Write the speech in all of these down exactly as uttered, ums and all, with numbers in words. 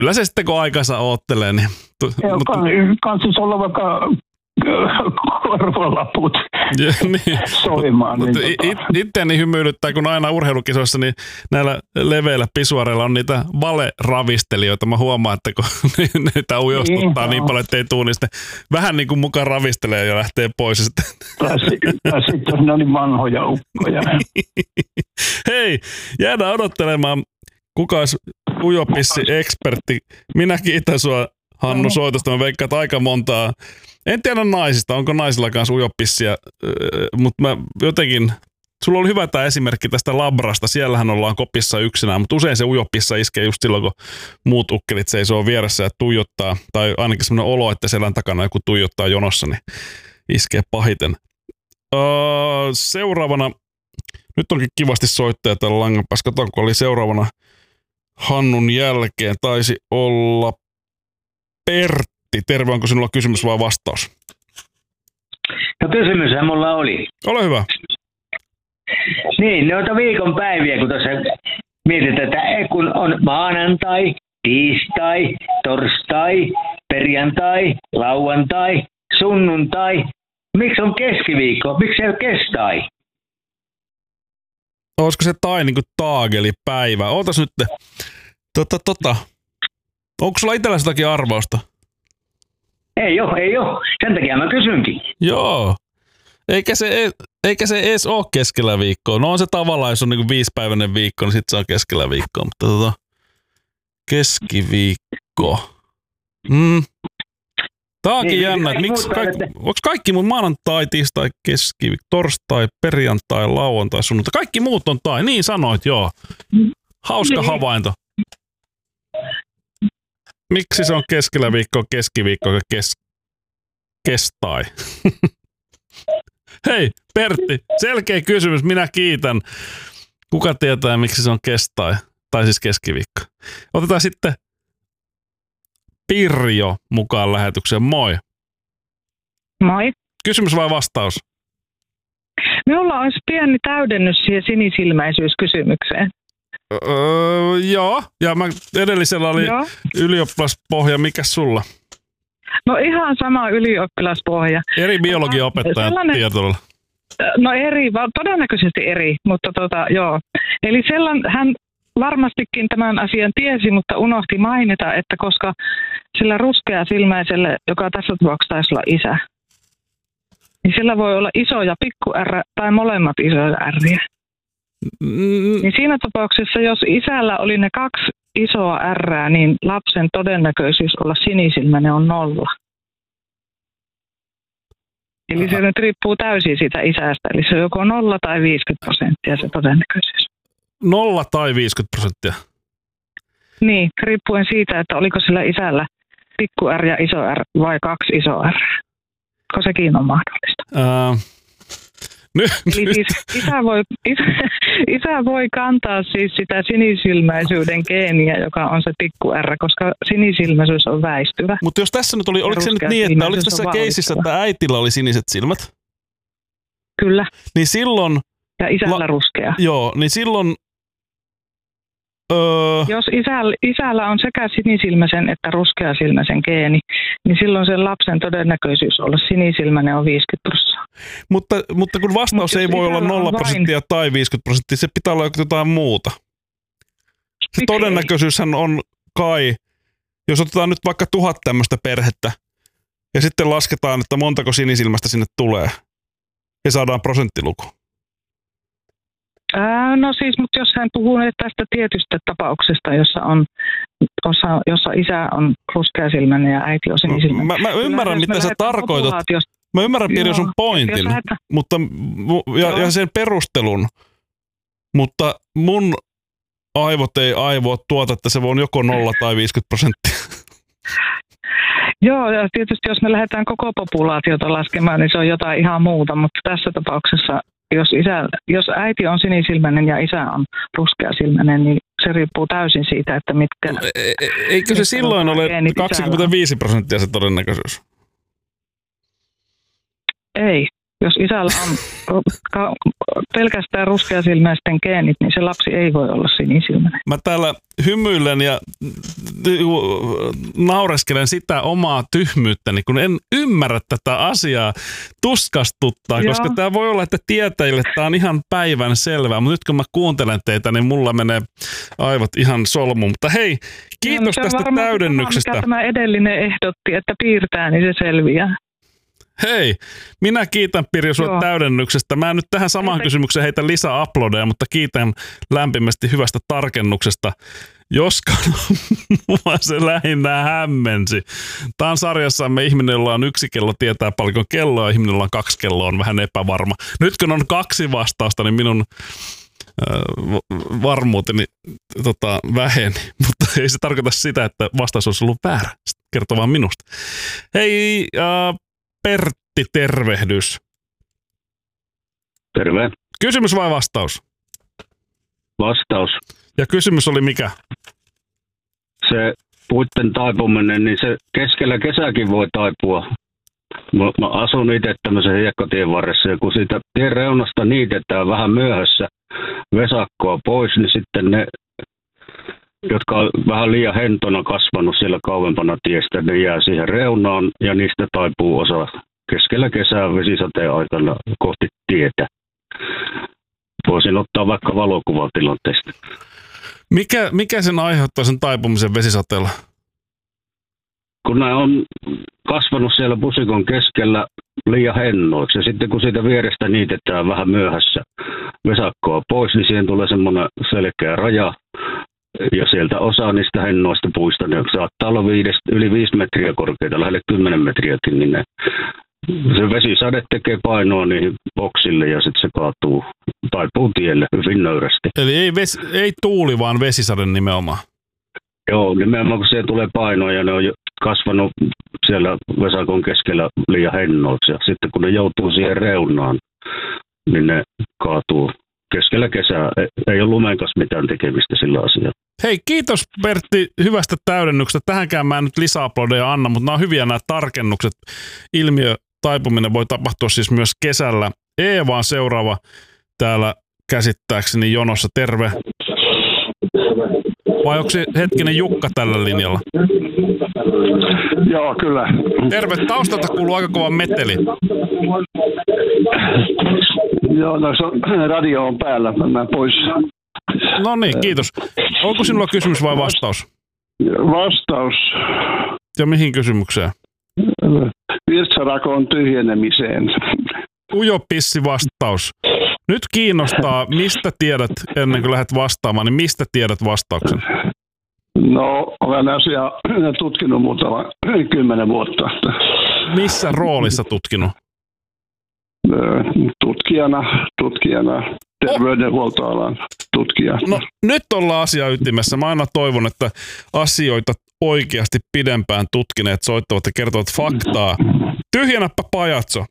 kyllä se sitten kun aikansa oottelee, niin... Joo, mutta... kansis olla vaikka korvalaput niin. soimaan. Mutta niin, it, tota... itseäni hymyilyttää, kun aina urheilukisoissa, niin näillä leveillä pisuareilla on niitä valeravistelijoita. Mä huomaan, että kun niitä ujostuttaa niin, niin paljon, ettei tuu, niin vähän niin kuin mukaan ravistelee ja lähtee pois. Tai sitten ne on niin vanhoja ukkoja. Hei, jäädään odottelemaan, kuka olisi ujopissi-ekspertti. Minä kiitän sua, Hannu, soitosta. Mä veikkaan, että aika montaa. En tiedä naisista, onko naisilla kanssa ujopissia, mutta mä jotenkin, sulla oli hyvä tämä esimerkki tästä labrasta. Siellähän ollaan kopissa yksinään, mutta usein se ujopissa iskee just silloin, kun muut ukkelit seisoo vieressä ja tuijottaa, tai ainakin semmoinen olo, että selän takana joku tuijottaa jonossa, niin iskee pahiten. Öö, seuraavana, nyt onkin kivasti soittaja täällä langan päässä. Katon, kun oli seuraavana Hannun jälkeen, taisi olla Pertti. Terve, onko sinulla kysymys vai vastaus? No kysymyshän mulla oli. Ole hyvä. Niin, noita viikon päiviä, kun tuossa mietitään, että kun on maanantai, tiistai, torstai, perjantai, lauantai, sunnuntai. Miksi on keskiviikko? Miksi ei ole kestai? Olisiko se tai niin kuin taagelipäivä? Ootas nyt. Tota, tota. Onko sulla itselläsi jotakin arvausta? Ei oo, ei oo. Sen takia mä kysynkin. Joo. Eikä se, eikä se edes ole keskellä viikkoa. No on se tavallaan, jos on niin viisipäiväinen viikko, niin sitten se on keskellä viikkoa. Mutta tota, keskiviikko. Mm. Tää onkin niin, jännä. Miksi kaikki, onko kaikki mun maanantai, tiistai, keskiviikko, torstai, perjantai, lauantai, sunnuntai? Kaikki muut on tai. Niin sanoit, joo. Hauska niin. Havainto. Miksi se on keskellä viikkoa, keskiviikko ja kes, kestai? Hei, Pertti, selkeä kysymys, minä kiitän. Kuka tietää, miksi se on kestai? Tai siis keskiviikko. Otetaan sitten Pirjo mukaan lähetykseen. Moi. Moi. Kysymys vai vastaus? Minulla olisi pieni täydennys siihen sinisilmäisyyskysymykseen. Öö, joo, ja mä edellisellä oli joo. Ylioppilaspohja. Mikäs sulla? No ihan sama ylioppilaspohja. Eri biologian opettajan sellainen... tietoilla. No eri, todennäköisesti eri, mutta tota, joo. Eli sellainen, hän varmastikin tämän asian tiesi, mutta unohti mainita, että koska sillä ruskeasilmäisellä, joka tässä tapauksessa taisi olla isä, niin sillä voi olla iso ja pikku R tai molemmat isoja R:iä. Mm. Niin siinä tapauksessa, jos isällä oli ne kaksi isoa R:ää, niin lapsen todennäköisyys olla sinisilmäinen on nolla. Eli se nyt riippuu täysin siitä isästä, eli se on joko nolla tai viisikymmentä prosenttia se todennäköisyys. Nolla tai viisikymmentä prosenttia? Niin, riippuen siitä, että oliko sillä isällä pikku R ja iso R vai kaksi iso R. Koska sekin on mahdollista. Uh, nyt, Eli nyt. Siis isä, voi, isä, isä voi kantaa siis sitä sinisilmäisyyden geeniä, joka on se pikku R, koska sinisilmäisyys on väistyvä. Mutta jos tässä nyt oli, oliko se nyt niin, että oliko tässä keisissä, että äitillä oli siniset silmät? Kyllä. Niin silloin... Ja isällä la, ruskea. Joo, niin silloin... Öö, Jos isällä, isällä on sekä sinisilmäisen että ruskeasilmäisen geeni, niin silloin sen lapsen todennäköisyys olla sinisilmäinen on viisikymmentä prosenttia. Mutta, mutta kun vastaus Mut ei voi olla nolla prosenttia vain... tai viisikymmentä prosenttia, se pitää olla jotain muuta. Se Miksi todennäköisyyshän on kai, jos otetaan nyt vaikka tuhat tämmöistä perhettä ja sitten lasketaan, että montako sinisilmästä sinne tulee ja saadaan prosenttiluku. Ää, no siis, mutta jos hän puhuu tästä tietystä tapauksesta, jossa, on, osa, jossa isä on ruskeasilmäinen ja äiti on sinisilmäinen. Mä, mä ymmärrän, mitä sä tarkoitat. Mä ymmärrän, Pirjo, sun pointin lähdetään... mutta, ja, ja sen perustelun, mutta mun aivot ei aivoa tuota, että se voi joko nolla tai viisikymmentä prosenttia. Joo, ja tietysti jos me lähdetään koko populaatiota laskemaan, niin se on jotain ihan muuta, mutta tässä tapauksessa Jos, isä, jos äiti on sinisilmäinen ja isä on ruskeasilmäinen, niin se riippuu täysin siitä, että mitkä... E- e- eikö se silloin ole kaksikymmentäviisi prosenttia se todennäköisyys? Ei. Jos isällä on ka- pelkästään ruskeasilmäisten geenit, niin se lapsi ei voi olla sinisilmäinen. Mä täällä hymyilen ja naureskelen sitä omaa tyhmyyttäni, kun en ymmärrä tätä asiaa, tuskastuttaa, Joo. koska tämä voi olla, että tietäjille tämä on ihan päivän selvää, mutta nyt kun mä kuuntelen teitä, niin mulla menee aivot ihan solmuun. Mutta hei, kiitos Joo, tästä täydennyksestä. Mikä tämä edellinen ehdotti, että piirtää, niin se selviää. Hei, minä kiitän Pirjo sinua täydennyksestä. Mä en nyt tähän samaan Hei. kysymykseen heitä lisää uploadeja, mutta kiitän lämpimästi hyvästä tarkennuksesta. Joskaan mua se lähinnä hämmensi. Tämä on sarjassamme ihminen, jolla on yksi kello, tietää paljon kelloa, ja ihminen, jolla on kaksi kelloa, on vähän epävarma. Nyt kun on kaksi vastausta, niin minun äh, varmuuteni tota, väheni. Mutta ei se tarkoita sitä, että vastaus olisi ollut väärä. Se kertoo vaan minusta. Hei, äh, Pertti, tervehdys. Terve. Kysymys vai vastaus? Vastaus. Ja kysymys oli mikä? Se puitten taipuminen, niin se keskellä kesäkin voi taipua. Mä, mä asun itse tämmöisen hiekkatien varressa, ja kun siitä tien reunasta niitetään vähän myöhässä vesakkoa pois, niin sitten ne, jotka on vähän liian hentona kasvanut siellä kauempana tiestä, ne jää siihen reunaan, ja niistä taipuu osa keskellä kesää vesisateen aikana kohti tietä. Voisin ottaa vaikka valokuvatilanteesta. Mikä, mikä sen aiheuttaa sen taipumisen vesisateella? Kun nämä on kasvanut siellä pusikon keskellä liian hennoiksi, ja sitten kun siitä vierestä niitetään vähän myöhässä vesakkoa pois, niin siihen tulee semmoinen selkeä raja, ja sieltä osa niistä hennoista puista, ne saattaa olla viides, yli viisi metriä korkeita, lähelle kymmenen metriäkin, niin ne, se vesisade tekee painoa niihin boksille ja sitten se kaatuu, taipuu tielle hyvin nöyrästi. Eli ei, vesi, ei tuuli, vaan vesisade nimenomaan? Joo, nimenomaan kun siihen tulee painoa ja ne on kasvanut siellä vesakon keskellä liian hennoiksi, ja sitten kun ne joutuu siihen reunaan, niin ne kaatuu keskellä kesää. Ei ole lumen kanssa mitään tekemistä sillä asialla. Hei, kiitos Pertti hyvästä täydennyksestä. Tähänkään mä en nyt lisäuploadeja anna, mutta nämä on hyviä nämä tarkennukset. Ilmiö taipuminen voi tapahtua siis myös kesällä. Eeva on seuraava täällä käsittääkseni jonossa. Terve. Vai onko se hetkinen Jukka tällä linjalla? Joo, kyllä. Terve. Taustalta kuuluu aika kova meteli. Joo, no se on, radio on päällä. Mennään pois. No niin, kiitos. Onko sinulla kysymys vai vastaus? Vastaus. Ja mihin kysymykseen? Virtsarakon tyhjenemiseen. Ujopissi vastaus. Nyt kiinnostaa, mistä tiedät, ennen kuin lähdet vastaamaan, niin mistä tiedät vastauksen? No, olen asiaa tutkinut muutama kymmenen vuotta. Missä roolissa tutkinut? Tutkijana, tutkijana, terveydenhuoltoalan tutkija. No, nyt ollaan asia ytimessä. Mä aina toivon, että asioita oikeasti pidempään tutkineet soittavat ja kertovat faktaa. Tyhjänäpä pajatso.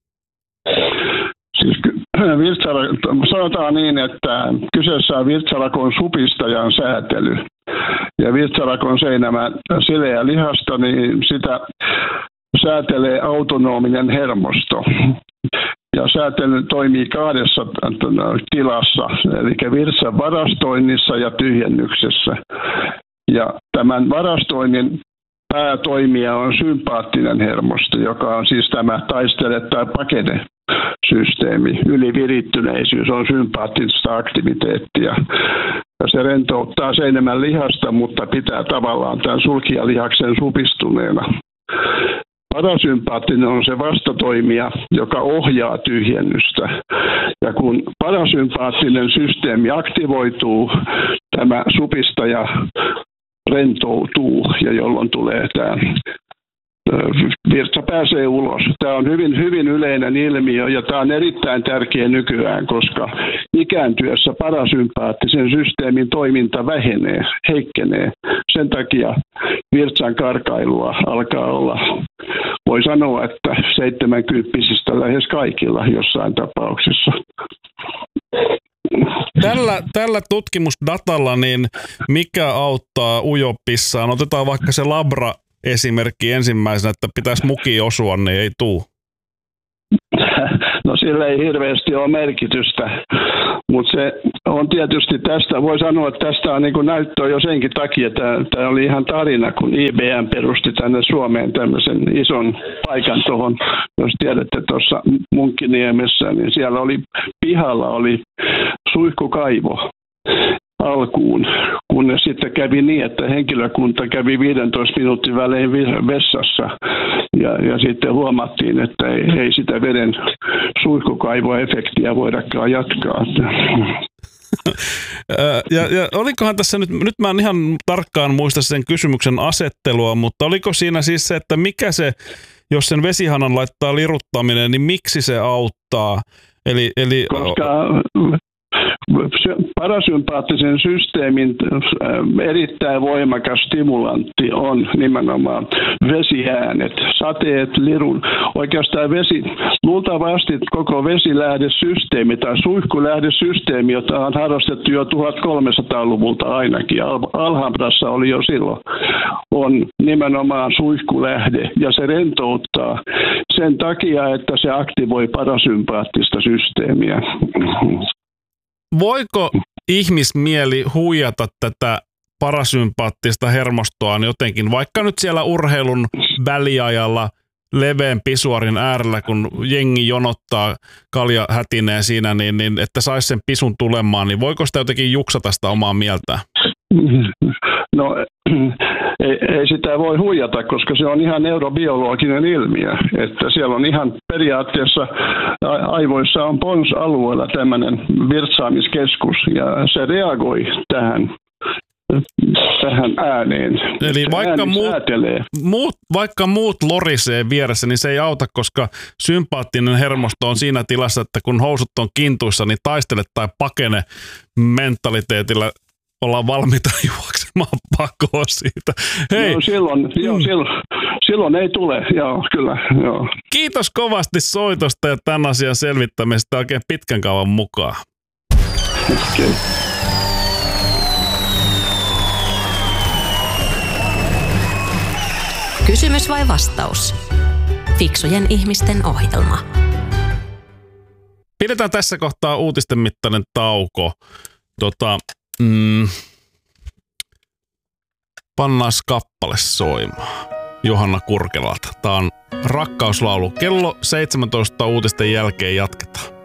Siis sanotaan niin, että kyseessä on virtsarakon supistajan säätely. Ja virtsarakon seinämä sileä lihasta, niin sitä säätelee autonominen hermosto. Ja säätely toimii kahdessa tilassa, eli virtsan varastoinnissa ja tyhjennyksessä. Ja tämän varastoinnin päätoimija on sympaattinen hermosto, joka on siis tämä taistele- tai pakene systeemi. Ylivirittyneisyys on sympaattista aktiviteettia. Ja se rentouttaa seinämän lihasta, mutta pitää tavallaan tämän sulkijalihaksen supistuneena. Parasympaattinen on se vastatoimija, joka ohjaa tyhjennystä. Ja kun parasympaattinen systeemi aktivoituu, tämä supistaja rentoutuu, ja jolloin tulee tämä virtsa pääsee ulos. Tämä on hyvin, hyvin yleinen ilmiö, ja tämä on erittäin tärkeä nykyään, koska ikääntyessä parasympaattisen systeemin toiminta vähenee, heikkenee. Sen takia virtsan karkailua alkaa olla, voi sanoa, että seitsemänkymppisistä lähes kaikilla jossain tapauksessa. Tällä, tällä tutkimusdatalla, niin mikä auttaa ujopissaan? Otetaan vaikka se labra-esimerkki ensimmäisenä, että pitäisi muki osua, niin ei tuu. no sillä ei hirveästi ole merkitystä, mutta se on tietysti tästä, voi sanoa, että tästä on niin näyttöä jo senkin takia, että tämä oli ihan tarina, kun I B M perusti tänne Suomeen tämmöisen ison paikan tuohon, jos tiedätte tuossa Munkkiniemessä, niin siellä oli pihalla oli suihkukaivo alkuun, kunnes sitten kävi niin, että henkilökunta kävi viidentoista minuutin välein vessassa ja, ja sitten huomattiin, että ei, ei sitä veden suihkukaivoefektiä voidakaan jatkaa. ja, ja olikohan tässä nyt, nyt mä en ihan tarkkaan muista sen kysymyksen asettelua, mutta oliko siinä siis se, että mikä se, jos sen vesihanan laittaa liruttaminen, niin miksi se auttaa? Eli, eli Koska parasympaattisen systeemin erittäin voimakas stimulantti on nimenomaan vesiäänet, sateet, lirun. Oikeastaan vesi, luultavasti koko vesilähdesysteemi tai suihkulähdesysteemi, jota on harrastettu jo tuhatkolmesataaluvulta ainakin, Alhambrassa oli jo silloin, on nimenomaan suihkulähde ja se rentouttaa sen takia, että se aktivoi parasympaattista systeemiä. Voiko ihmismieli huijata tätä parasympaattista hermostoaan jotenkin, vaikka nyt siellä urheilun väliajalla leveän pisuarin äärellä, kun jengi jonottaa kalja hätineen siinä, niin, niin että saisi sen pisun tulemaan, niin voiko sitä jotenkin juksata sitä omaa mieltään? No ei, ei sitä voi huijata, koska se on ihan neurobiologinen ilmiö. Että siellä on ihan periaatteessa aivoissa on pons-alueella tämmöinen virtsaamiskeskus ja se reagoi tähän. tähän ääneen. Eli vaikka muut, muut, vaikka muut lorisee vieressä, niin se ei auta, koska sympaattinen hermosto on siinä tilassa, että kun housut on kintuissa, niin taistele tai pakene mentaliteetillä ollaan valmiita juoksemaan pakoon siitä. Hei. No silloin, mm. joo, silloin, silloin ei tule, joo, kyllä. Joo. Kiitos kovasti soitosta ja tämän asian selvittämisestä oikein pitkän kauan mukaan. Okay. Kysymys vai vastaus? Fiksujen ihmisten ohjelma. Pidetään tässä kohtaa uutisten mittainen tauko. Tota, mm, pannaan kappale soimaan Johanna Kurkelalta. Tää on rakkauslaulu. Kello seitsemäntoista uutisten jälkeen jatketaan.